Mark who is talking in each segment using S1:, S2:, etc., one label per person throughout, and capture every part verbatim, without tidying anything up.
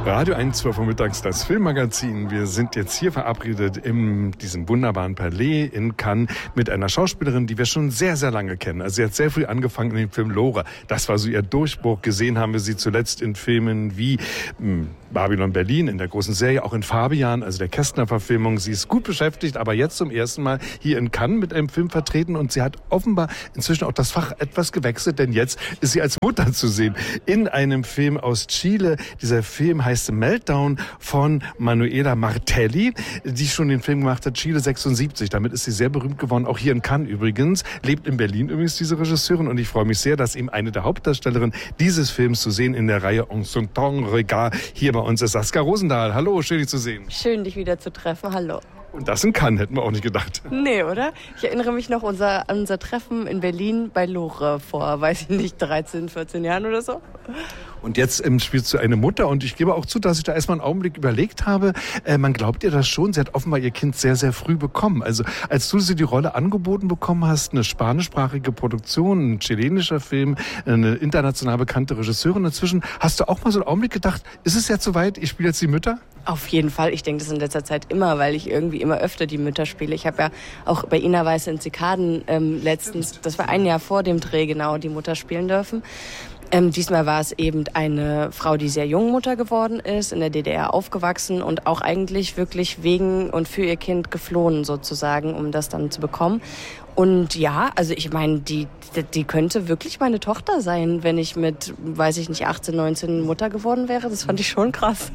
S1: Radio eins, zwölf Uhr mittags, das Filmmagazin. Wir sind jetzt hier verabredet in diesem wunderbaren Palais in Cannes mit einer Schauspielerin, die wir schon sehr, sehr lange kennen. Also sie hat sehr früh angefangen in dem Film Lore. Das war so ihr Durchbruch. Gesehen haben wir sie zuletzt in Filmen wie mh, Babylon Berlin, in der großen Serie, auch in Fabian, also der Kästner-Verfilmung. Sie ist gut beschäftigt, aber jetzt zum ersten Mal hier in Cannes mit einem Film vertreten und sie hat offenbar inzwischen auch das Fach etwas gewechselt, denn jetzt ist sie als Mutter zu sehen in einem Film aus Chile. Dieser Film heißt Meltdown von Manuela Martelli, die schon den Film gemacht hat, Chile sechsundsiebzig. Damit ist sie sehr berühmt geworden, auch hier in Cannes übrigens. Lebt in Berlin übrigens diese Regisseurin und ich freue mich sehr, dass eben eine der Hauptdarstellerinnen dieses Films zu sehen in der Reihe En son temps regard hier bei uns ist Saskia Rosendahl. Hallo, schön dich zu sehen.
S2: Schön, dich wieder zu treffen. Hallo.
S1: Und das in Cannes, hätten wir auch nicht gedacht.
S2: Nee, oder? Ich erinnere mich noch unser, an unser Treffen in Berlin bei Lore vor, weiß ich nicht, dreizehn, vierzehn Jahren oder so.
S1: Und jetzt ähm, spielst du eine Mutter und ich gebe auch zu, dass ich da erstmal einen Augenblick überlegt habe, äh, man glaubt ihr das schon, sie hat offenbar ihr Kind sehr, sehr früh bekommen. Also als du sie die Rolle angeboten bekommen hast, eine spanischsprachige Produktion, ein chilenischer Film, eine international bekannte Regisseurin inzwischen, hast du auch mal so einen Augenblick gedacht, ist es jetzt soweit, ich spiele jetzt die Mütter?
S2: Auf jeden Fall. Ich denke das in letzter Zeit immer, weil ich irgendwie immer öfter die Mütter spiele. Ich habe ja auch bei Ina Weiße in Zikaden ähm, letztens, das war ein Jahr vor dem Dreh genau, die Mutter spielen dürfen. Ähm, diesmal war es eben eine Frau, die sehr jung Mutter geworden ist, in der D D R aufgewachsen und auch eigentlich wirklich wegen und für ihr Kind geflohen sozusagen, um das dann zu bekommen. Und ja, also ich meine, die, die könnte wirklich meine Tochter sein, wenn ich mit, weiß ich nicht, achtzehn, neunzehn Mutter geworden wäre. Das fand ich schon krass.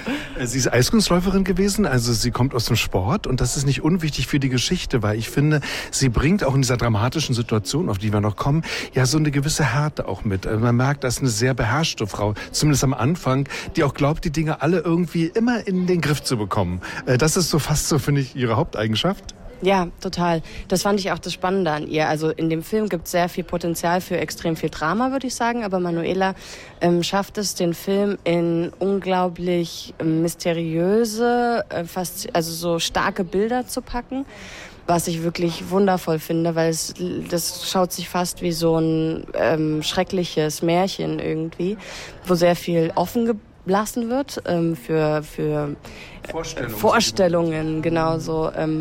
S1: Sie ist Eiskunstläuferin gewesen, also sie kommt aus dem Sport und das ist nicht unwichtig für die Geschichte, weil ich finde, sie bringt auch in dieser dramatischen Situation, auf die wir noch kommen, ja so eine gewisse Härte auch mit. Also man merkt, das ist eine sehr beherrschte Frau, zumindest am Anfang, die auch glaubt, die Dinge alle irgendwie immer in den Griff zu bekommen. Das ist so fast so, finde ich, ihre Haupteigenschaft.
S2: Ja, total. Das fand ich auch das Spannende an ihr. Also in dem Film gibt es sehr viel Potenzial für extrem viel Drama, würde ich sagen. Aber Manuela ähm, schafft es, den Film in unglaublich ähm, mysteriöse, äh, fast, also so starke Bilder zu packen. Was ich wirklich wundervoll finde, weil es das schaut sich fast wie so ein ähm, schreckliches Märchen irgendwie, wo sehr viel offen gelassen wird ähm, für, für
S1: Vorstellungen.
S2: Vorstellungen, genau so. Ähm,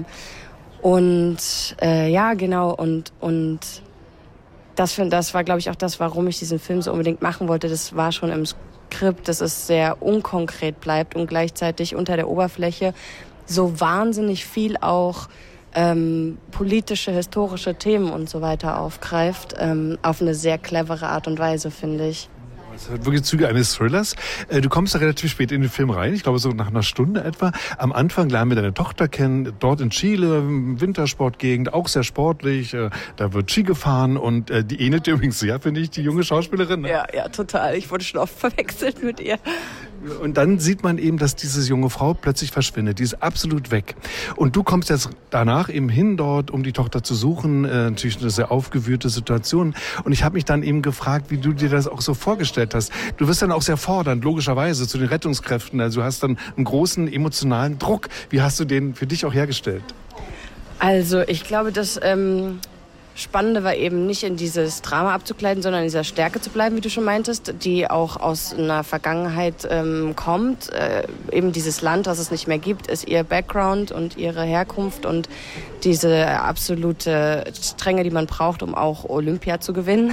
S2: Und äh, ja, genau, und, und das, das war, glaube ich, auch das, warum ich diesen Film so unbedingt machen wollte. Das war schon im Skript, dass es sehr unkonkret bleibt und gleichzeitig unter der Oberfläche so wahnsinnig viel auch ähm, politische, historische Themen und so weiter aufgreift, ähm, auf eine sehr clevere Art und Weise, finde ich.
S1: Das hat wirklich Züge eines Thrillers. Du kommst da relativ spät in den Film rein, ich glaube so nach einer Stunde etwa. Am Anfang lernen wir deine Tochter kennen, dort in Chile, Wintersportgegend, auch sehr sportlich. Da wird Ski gefahren und die ähnelt übrigens sehr, finde ich, die junge Schauspielerin. Ne?
S2: Ja, ja, total. Ich wurde schon oft verwechselt mit ihr.
S1: Und dann sieht man eben, dass diese junge Frau plötzlich verschwindet. Die ist absolut weg. Und du kommst jetzt danach eben hin dort, um die Tochter zu suchen. Äh, natürlich eine sehr aufgewühlte Situation. Und ich habe mich dann eben gefragt, wie du dir das auch so vorgestellt hast. Du wirst dann auch sehr fordernd, logischerweise, zu den Rettungskräften. Also du hast dann einen großen emotionalen Druck. Wie hast du den für dich auch hergestellt?
S2: Also ich glaube, dass... Ähm Spannende war eben nicht in dieses Drama abzukleiden, sondern in dieser Stärke zu bleiben, wie du schon meintest, die auch aus einer Vergangenheit ähm, kommt. Äh, eben dieses Land, was es nicht mehr gibt, ist ihr Background und ihre Herkunft und diese absolute Strenge, die man braucht, um auch Olympia zu gewinnen.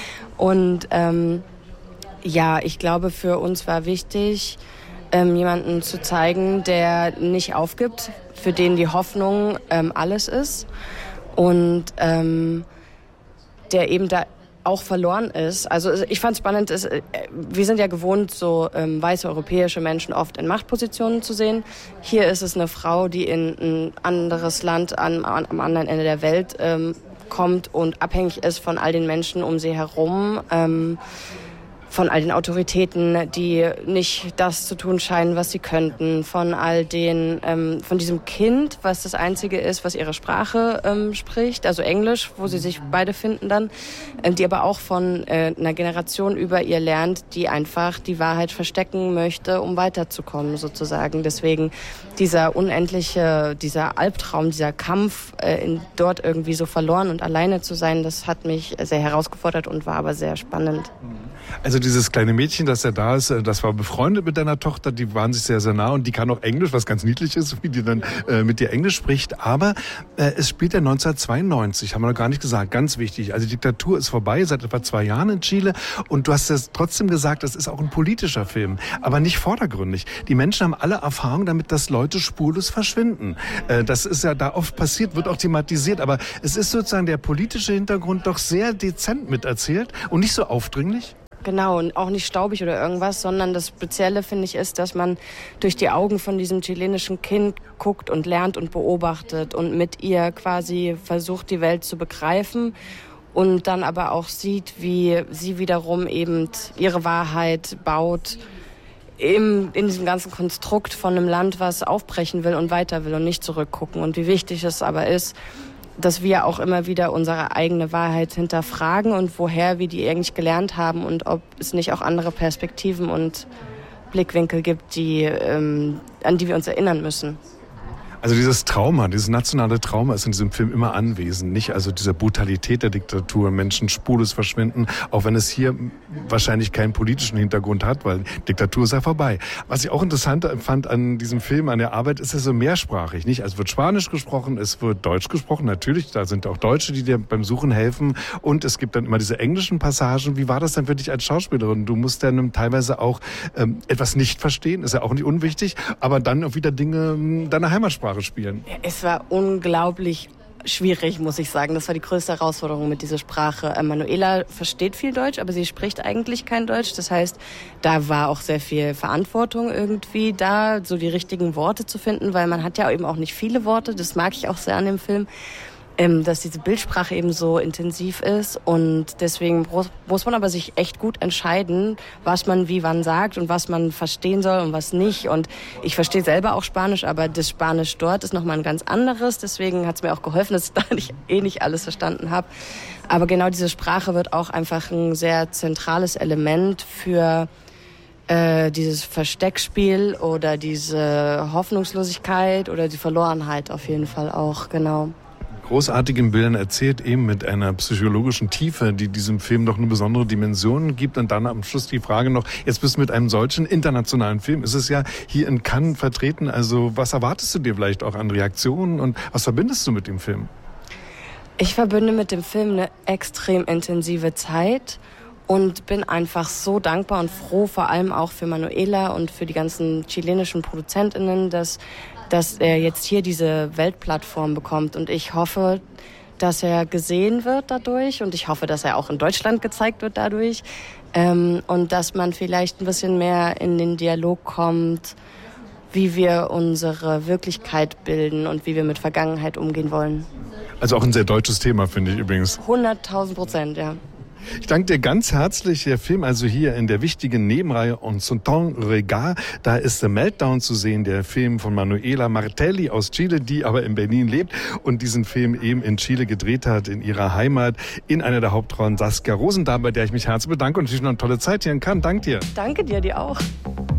S2: Und ähm, ja, ich glaube, für uns war wichtig, ähm, jemanden zu zeigen, der nicht aufgibt, für den die Hoffnung ähm, alles ist. Und ähm, der eben da auch verloren ist. Also ich fand es spannend, ist, wir sind ja gewohnt, so ähm, weiße europäische Menschen oft in Machtpositionen zu sehen. Hier ist es eine Frau, die in ein anderes Land an, an, am anderen Ende der Welt ähm, kommt und abhängig ist von all den Menschen um sie herum. Ähm, von all den Autoritäten, die nicht das zu tun scheinen, was sie könnten, von all den, ähm, von diesem Kind, was das Einzige ist, was ihre Sprache ähm, spricht, also Englisch, wo sie sich beide finden dann, ähm, die aber auch von äh, einer Generation über ihr lernt, die einfach die Wahrheit verstecken möchte, um weiterzukommen sozusagen. Deswegen dieser unendliche, dieser Albtraum, dieser Kampf, äh, in, dort irgendwie so verloren und alleine zu sein, das hat mich sehr herausgefordert und war aber sehr spannend.
S1: Also dieses kleine Mädchen, das ja da ist, das war befreundet mit deiner Tochter, die waren sich sehr, sehr nah und die kann auch Englisch, was ganz niedlich ist, wie die dann äh, mit dir Englisch spricht. Aber äh, es spielt ja neunzehnhundertzweiundneunzig, haben wir noch gar nicht gesagt, ganz wichtig. Also die Diktatur ist vorbei, seit etwa zwei Jahren in Chile und du hast ja trotzdem gesagt, das ist auch ein politischer Film, aber nicht vordergründig. Die Menschen haben alle Erfahrung damit, dass Leute spurlos verschwinden. Äh, das ist ja da oft passiert, wird auch thematisiert, aber es ist sozusagen der politische Hintergrund doch sehr dezent miterzählt und nicht so aufdringlich.
S2: Genau, und auch nicht staubig oder irgendwas, sondern das Spezielle, finde ich, ist, dass man durch die Augen von diesem chilenischen Kind guckt und lernt und beobachtet und mit ihr quasi versucht, die Welt zu begreifen und dann aber auch sieht, wie sie wiederum eben ihre Wahrheit baut im, in diesem ganzen Konstrukt von einem Land, was aufbrechen will und weiter will und nicht zurückgucken. Und wie wichtig es aber ist, dass wir auch immer wieder unsere eigene Wahrheit hinterfragen und woher wir die eigentlich gelernt haben und ob es nicht auch andere Perspektiven und Blickwinkel gibt, die, ähm, an die wir uns erinnern müssen.
S1: Also dieses Trauma, dieses nationale Trauma ist in diesem Film immer anwesend. Nicht also diese Brutalität der Diktatur, Menschen spurlos verschwinden, auch wenn es hier wahrscheinlich keinen politischen Hintergrund hat, weil Diktatur ist ja vorbei. Was ich auch interessant fand an diesem Film, an der Arbeit, ist es so mehrsprachig. Nicht? Also es wird Spanisch gesprochen, es wird Deutsch gesprochen, natürlich, da sind auch Deutsche, die dir beim Suchen helfen und es gibt dann immer diese englischen Passagen. Wie war das dann für dich als Schauspielerin? Du musst dann teilweise auch ähm, etwas nicht verstehen, ist ja auch nicht unwichtig, aber dann auch wieder Dinge deiner Heimatsprache spielen.
S2: Es war unglaublich schwierig, muss ich sagen. Das war die größte Herausforderung mit dieser Sprache. Manuela versteht viel Deutsch, aber sie spricht eigentlich kein Deutsch. Das heißt, da war auch sehr viel Verantwortung irgendwie da, so die richtigen Worte zu finden, weil man hat ja eben auch nicht viele Worte. Das mag ich auch sehr an dem Film, ähm, dass diese Bildsprache eben so intensiv ist und deswegen muss man aber sich echt gut entscheiden, was man wie wann sagt und was man verstehen soll und was nicht. Und ich verstehe selber auch Spanisch, aber das Spanisch dort ist nochmal ein ganz anderes. Deswegen hat es mir auch geholfen, dass ich da nicht, eh nicht alles verstanden habe. Aber genau diese Sprache wird auch einfach ein sehr zentrales Element für äh, dieses Versteckspiel oder diese Hoffnungslosigkeit oder die Verlorenheit auf jeden Fall auch, genau.
S1: Großartigen Bildern erzählt, eben mit einer psychologischen Tiefe, die diesem Film doch eine besondere Dimension gibt. Und dann am Schluss die Frage noch, jetzt bist du mit einem solchen internationalen Film, ist es ja hier in Cannes vertreten, also was erwartest du dir vielleicht auch an Reaktionen und was verbindest du mit dem Film?
S2: Ich verbinde mit dem Film eine extrem intensive Zeit und bin einfach so dankbar und froh, vor allem auch für Manuela und für die ganzen chilenischen ProduzentInnen, dass dass er jetzt hier diese Weltplattform bekommt. Und ich hoffe, dass er gesehen wird dadurch. Und ich hoffe, dass er auch in Deutschland gezeigt wird dadurch. Ähm, und dass man vielleicht ein bisschen mehr in den Dialog kommt, wie wir unsere Wirklichkeit bilden und wie wir mit Vergangenheit umgehen wollen.
S1: Also auch ein sehr deutsches Thema, finde ich übrigens.
S2: hunderttausend Prozent, ja.
S1: Ich danke dir ganz herzlich. Der Film also hier in der wichtigen Nebenreihe En son temps regard. Da ist The Meltdown zu sehen, der Film von Manuela Martelli aus Chile, die aber in Berlin lebt und diesen Film eben in Chile gedreht hat, in ihrer Heimat, in einer der Hauptrollen Saskia Rosendahl, bei der ich mich herzlich bedanke und natürlich noch eine tolle Zeit hier in Cannes. Danke dir.
S2: Danke dir, dir auch.